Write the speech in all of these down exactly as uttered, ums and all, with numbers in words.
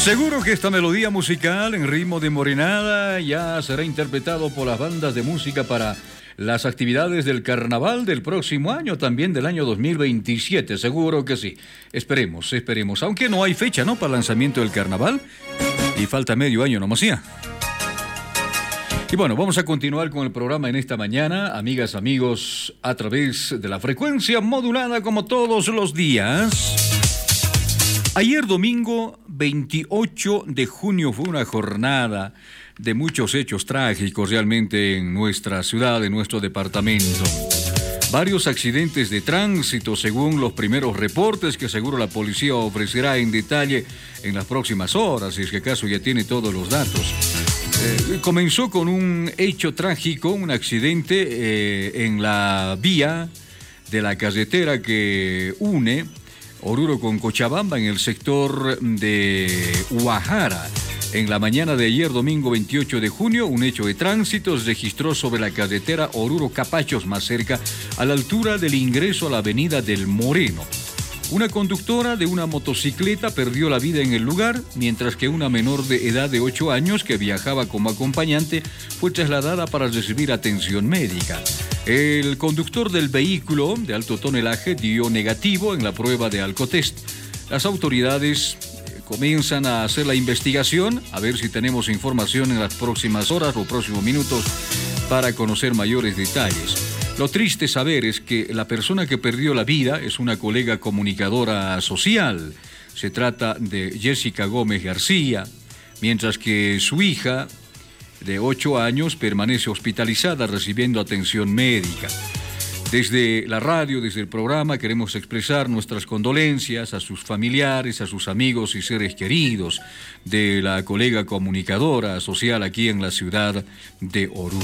Seguro que esta melodía musical en ritmo de morenada ya será interpretado por las bandas de música para las actividades del carnaval del próximo año, también del año dos mil veintisiete, seguro que sí. Esperemos, esperemos, aunque no hay fecha, ¿no?, para el lanzamiento del carnaval y falta medio año nomás ya. Y bueno, vamos a continuar con el programa en esta mañana, amigas, amigos, a través de la frecuencia modulada como todos los días. Ayer domingo veintiocho de junio fue una jornada de muchos hechos trágicos realmente en nuestra ciudad, en nuestro departamento. Varios accidentes de tránsito según los primeros reportes que seguro la policía ofrecerá en detalle en las próximas horas, si es que acaso ya tiene todos los datos. Eh, comenzó con un hecho trágico, un accidente eh, en la vía de la carretera que une Oruro con Cochabamba en el sector de Guajara. En la mañana de ayer, domingo veintiocho de junio, un hecho de tránsito se registró sobre la carretera Oruro-Capachos, más cerca, a la altura del ingreso a la avenida del Moreno. Una conductora de una motocicleta perdió la vida en el lugar, mientras que una menor de edad de ocho años que viajaba como acompañante fue trasladada para recibir atención médica. El conductor del vehículo de alto tonelaje dio negativo en la prueba de alcotest. Las autoridades comienzan a hacer la investigación, a ver si tenemos información en las próximas horas o próximos minutos para conocer mayores detalles. Lo triste saber es que la persona que perdió la vida es una colega comunicadora social. Se trata de Jessica Gómez García, mientras que su hija, de ocho años, permanece hospitalizada recibiendo atención médica. Desde la radio, desde el programa, queremos expresar nuestras condolencias a sus familiares, a sus amigos y seres queridos de la colega comunicadora social aquí en la ciudad de Oruro.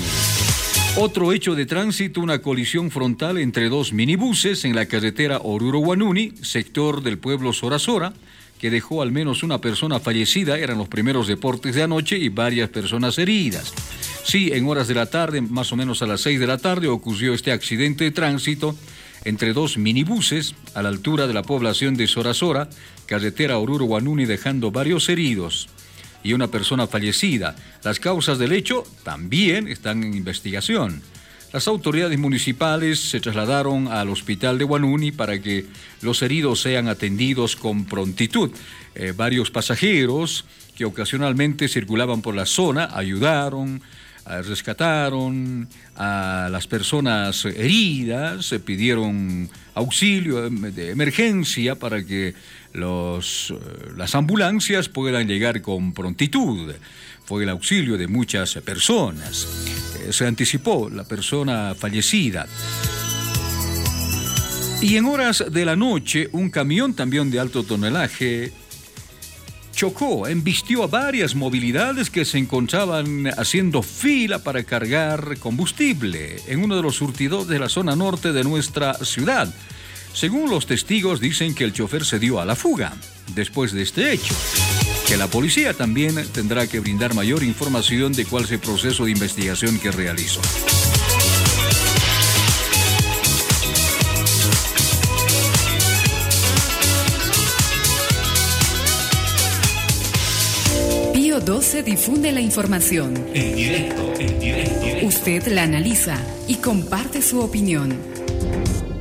Otro hecho de tránsito, una colisión frontal entre dos minibuses en la carretera Oruro-Guanuni, sector del pueblo Sora-Sora, que dejó al menos una persona fallecida, eran los primeros reportes de anoche, y varias personas heridas. Sí, en horas de la tarde, más o menos a las seis de la tarde, ocurrió este accidente de tránsito entre dos minibuses a la altura de la población de Sora-Sora, carretera Oruro-Guanuni, dejando varios heridos y una persona fallecida. Las causas del hecho también están en investigación. Las autoridades municipales se trasladaron al hospital de Guanuni para que los heridos sean atendidos con prontitud. Eh, varios pasajeros que ocasionalmente circulaban por la zona ayudaron, eh, rescataron a las personas heridas, se pidieron auxilio de emergencia para que los, las ambulancias puedan llegar con prontitud. Fue el auxilio de muchas personas. Eh, se anticipó la persona fallecida. Y en horas de la noche, un camión también de alto tonelaje chocó, embistió a varias movilidades que se encontraban haciendo fila para cargar combustible en uno de los surtidores de la zona norte de nuestra ciudad. Según los testigos, dicen que el chofer se dio a la fuga después de este hecho. Que la policía también tendrá que brindar mayor información de cuál es el proceso de investigación que realizó. Pío doce difunde la información. En directo, en directo. Usted la analiza y comparte su opinión.